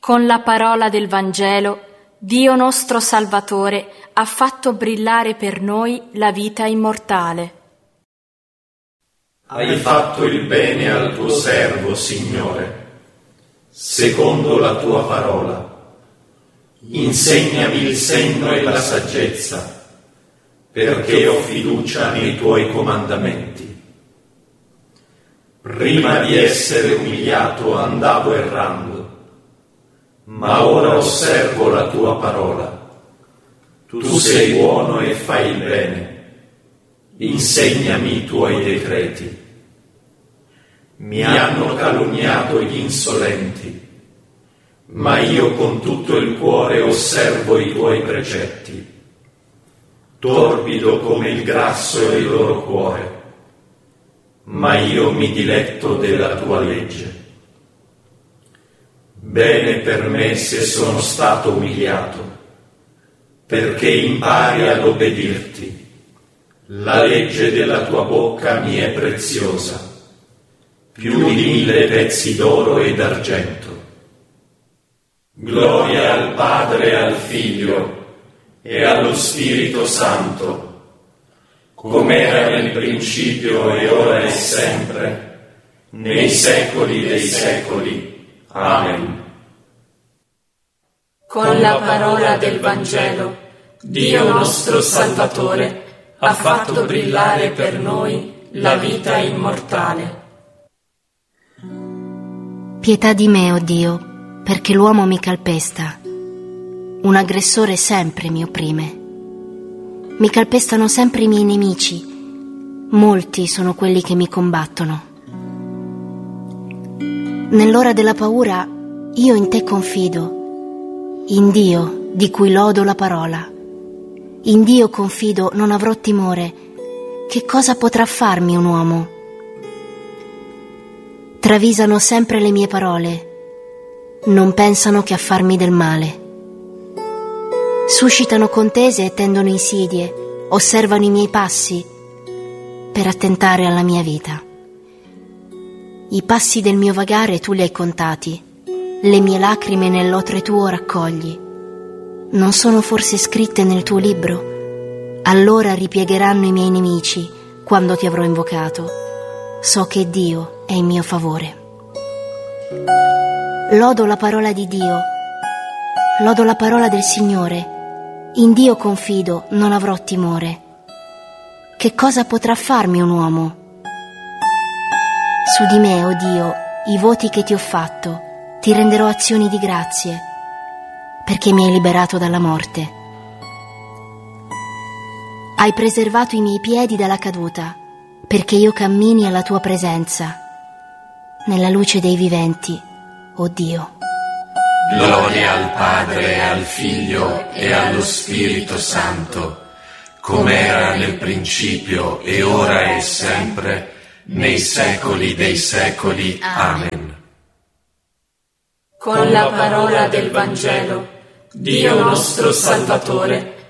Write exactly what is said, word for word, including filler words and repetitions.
Con la parola del Vangelo, Dio nostro Salvatore ha fatto brillare per noi la vita immortale. Hai fatto il bene al tuo servo, Signore, secondo la tua parola. Insegnami il senno e la saggezza, perché ho fiducia nei tuoi comandamenti. Prima di essere umiliato andavo errando, ma ora osservo la tua parola. Tu sei buono e fai il bene. Insegnami i tuoi decreti. Mi hanno calunniato gli insolenti, ma io con tutto il cuore osservo i tuoi precetti. Torbido come il grasso è il loro cuore, ma io mi diletto della tua legge. Bene per me se sono stato umiliato, perché impari ad obbedirti. La legge della tua bocca mi è preziosa, più di mille pezzi d'oro e d'argento. Gloria al Padre e al Figlio e allo Spirito Santo, com'era nel principio e ora e sempre, nei secoli dei secoli. Amen. Con la parola del Vangelo, Dio nostro Salvatore ha fatto brillare per noi la vita immortale. Pietà di me, o Dio, perché l'uomo mi calpesta. Un aggressore sempre mi opprime. Mi calpestano sempre i miei nemici. Molti sono quelli che mi combattono. Nell'ora della paura io in te confido, in Dio di cui lodo la parola. In Dio confido, non avrò timore. Che cosa potrà farmi un uomo? Travisano sempre le mie parole, non pensano che a farmi del male. Suscitano contese e tendono insidie, osservano i miei passi per attentare alla mia vita. I passi del mio vagare tu li hai contati, le mie lacrime nell'otre tuo raccogli. Non sono forse scritte nel tuo libro? Allora ripiegheranno i miei nemici quando ti avrò invocato. So che Dio è in mio favore. Lodo la parola di Dio, lodo la parola del Signore. In Dio confido, non avrò timore. Che cosa potrà farmi un uomo? Su di me, o Dio, i voti che ti ho fatto, ti renderò azioni di grazie, perché mi hai liberato dalla morte. Hai preservato i miei piedi dalla caduta, perché io cammini alla tua presenza, nella luce dei viventi, o Dio. Gloria al Padre, al Figlio e allo Spirito Santo, com'era nel principio e ora e sempre, nei secoli dei secoli. Amen. Con la parola del Vangelo, Dio nostro Salvatore